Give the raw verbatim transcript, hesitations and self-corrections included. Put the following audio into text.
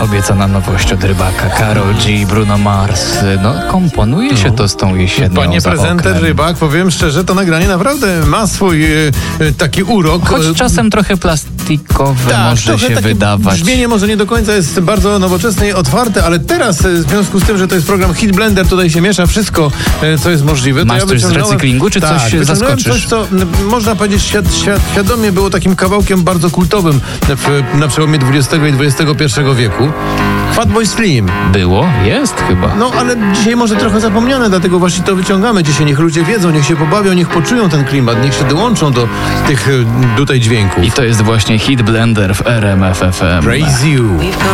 obiecana nowość od Rybaka, Karol G, Bruno Mars. No, komponuje się to z tą jesienną. Panie za prezenter oknem. Rybak, powiem szczerze, to nagranie naprawdę ma swój e, taki urok. Choć czasem trochę plastikowe Tak, może trochę się takie wydawać. brzmienie może nie do końca jest bardzo nowoczesne i otwarte, ale teraz e, w związku z tym, że to jest program Hit Blender, tutaj się miesza wszystko, e, co jest możliwe. Masz to ja coś z recyklingu, czy tak, coś wyciągnąłem zaskoczysz? coś, co m, można powiedzieć świad, świad, świadomie było takim kawałkiem bardzo kultowym w, na przełomie dwudziestego i dwudziestego pierwszego wieku. Fatboy Slim. Było? Jest chyba. No, ale dzisiaj może trochę zapomniane, dlatego właśnie to wyciągamy dzisiaj. Niech ludzie wiedzą, niech się pobawią, niech poczują ten klimat, niech się dołączą do tych e, tutaj dźwięków. I to jest właśnie Hit Blender w R M F F M. Praise You.